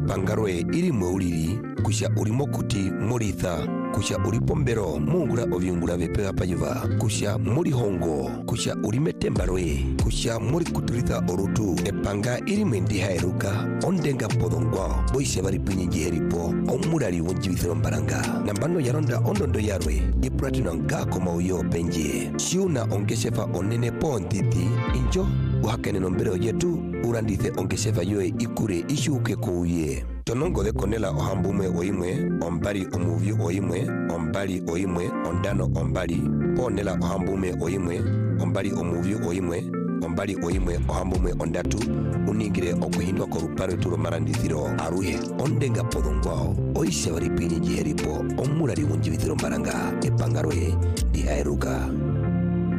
epangarwe iri mweuliri kusha urimo kuti muritha kusha uri pombero mungura ovyungura vepega payiva kusha muri hongo kusha uri metembarwe kusha muri kuturitha orutu epanga iri mwendi hairuka ondenga podongwa boise bari pinyingi heripo omurari wonjibithiro mbaranga nambano yaronda ondondo yarwe ipratino ngako mauyo penje shiuna ongeshefa onene pontiti injo uhakene nombero yetu urandithe ongeshefa yoe ikure ishuke kuuye tonongo de konela ohambume oimwe ombali omuvyu oimwe ombali oimwe ondano ombali ponela ohambume oimwe ombali omuvyu oimwe ombali oimwe ohambume ondatu uningire okuhindwa koruparo turo marandithiro aruhe ondenga podongwao oise bari pinyi jiheripo omurari wunjibithiro mbaranga epangaroye dihairuka